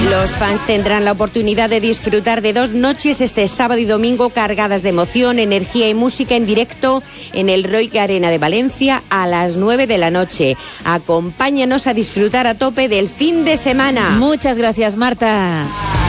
Los fans tendrán la oportunidad de disfrutar de 2 noches este sábado y domingo cargadas de emoción, energía y música en directo en el Heroic Arena de Valencia a las 9 de la noche. Acompáñanos a disfrutar a tope del fin de semana. Muchas gracias, Marta.